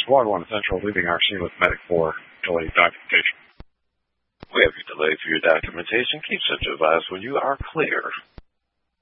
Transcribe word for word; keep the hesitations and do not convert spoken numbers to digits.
Squad one Central, leaving our scene with Medic four. Delayed documentation. We have you delayed for your documentation. Keep such advice when you are clear.